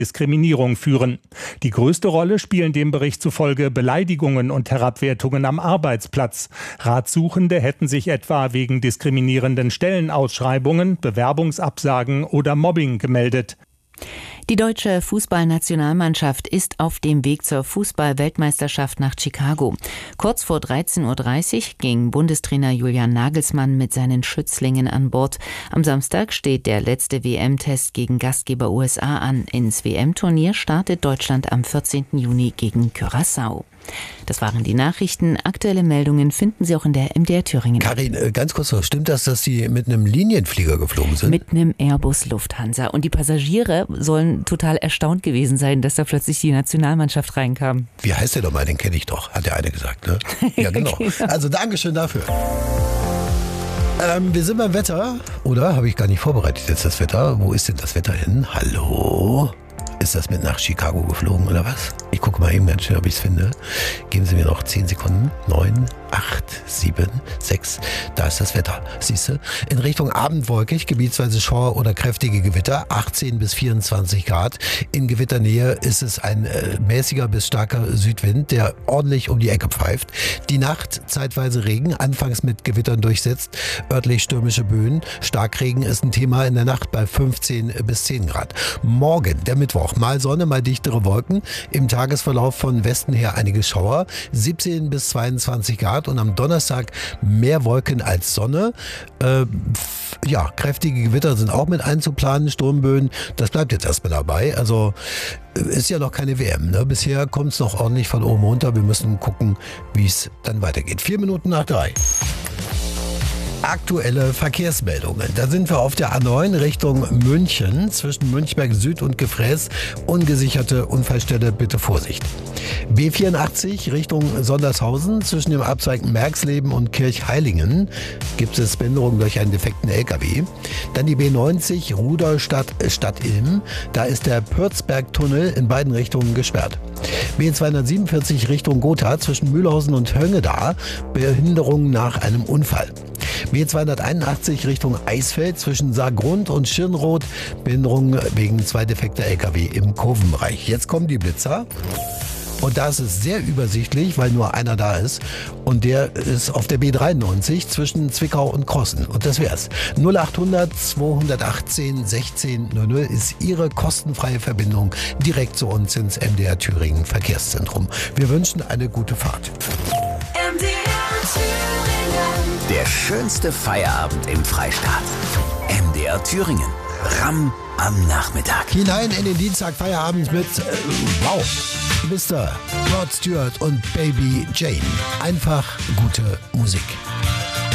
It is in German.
Diskriminierung führen. Die größte Rolle spielen dem Bericht zufolge Beleidigungen und Herabwertungen am Arbeitsplatz. Ratsuchende hätten sich etwa wegen diskriminierenden Stellenausschreibungen, Bewerbungsabsagen oder Mobbing gemeldet. Die deutsche Fußballnationalmannschaft ist auf dem Weg zur Fußball-Weltmeisterschaft nach Chicago. Kurz vor 13:30 Uhr ging Bundestrainer Julian Nagelsmann mit seinen Schützlingen an Bord. Am Samstag steht der letzte WM-Test gegen Gastgeber USA an. Ins WM-Turnier startet Deutschland am 14. Juni gegen Curaçao. Das waren die Nachrichten. Aktuelle Meldungen finden Sie auch in der MDR Thüringen. Karin, ganz kurz noch, stimmt das, dass Sie mit einem Linienflieger geflogen sind? Mit einem Airbus Lufthansa. Und die Passagiere sollen total erstaunt gewesen sein, dass da plötzlich die Nationalmannschaft reinkam. Wie heißt der doch mal? Den kenne ich doch, hat der eine gesagt, ne? Ja, genau. Also Dankeschön dafür. Wir sind beim Wetter, oder? Habe ich gar nicht vorbereitet jetzt das Wetter. Wo ist denn das Wetter hin? Hallo? Ist das mit nach Chicago geflogen oder was? Ich gucke mal eben ganz schnell, ob ich es finde. Geben Sie mir noch 10 Sekunden. 9, 8, 7, 6. Da ist das Wetter. Siehst du? In Richtung Abend wolkig, gebietsweise Schauer oder kräftige Gewitter. 18 bis 24 Grad. In Gewitternähe ist es ein mäßiger bis starker Südwind, der ordentlich um die Ecke pfeift. Die Nacht zeitweise Regen, anfangs mit Gewittern durchsetzt. Örtlich stürmische Böen. Starkregen ist ein Thema in der Nacht bei 15 bis 10 Grad. Morgen, der Mittwoch, mal Sonne, mal dichtere Wolken. Im Tagesverlauf von Westen her einige Schauer. 17 bis 22 Grad. Und am Donnerstag mehr Wolken als Sonne. Kräftige Gewitter sind auch mit einzuplanen, Sturmböen. Das bleibt jetzt erstmal dabei. Also ist ja noch keine WM. Ne? Bisher kommt es noch ordentlich von oben runter. Wir müssen gucken, wie es dann weitergeht. 4 Minuten nach 3. Aktuelle Verkehrsmeldungen. Da sind wir auf der A9 Richtung München, zwischen Münchberg Süd und Gefräß. Ungesicherte Unfallstelle, bitte Vorsicht. B84 Richtung Sondershausen, zwischen dem Abzweig Merxleben und Kirchheilingen gibt es Behinderung durch einen defekten LKW. Dann die B90 Rudolstadt Stadt-Ilm, da ist der Pürzbergtunnel in beiden Richtungen gesperrt. B247 Richtung Gotha, zwischen Mühlhausen und Höngeda, Behinderung nach einem Unfall. B281 Richtung Eisfeld, zwischen Saargrund und Schirnroth, Behinderung wegen 2 defekter LKW im Kurvenbereich. Jetzt kommen die Blitzer. Und da ist es sehr übersichtlich, weil nur einer da ist. Und der ist auf der B93 zwischen Zwickau und Krossen. Und das wär's. 0800 218 1600 ist Ihre kostenfreie Verbindung direkt zu uns ins MDR Thüringen Verkehrszentrum. Wir wünschen eine gute Fahrt. MDR Thüringen. Der schönste Feierabend im Freistaat. MDR Thüringen. Ram am Nachmittag. Hinein in den Dienstag Feierabend mit Mr. Rod Stewart und Baby Jane. Einfach gute Musik.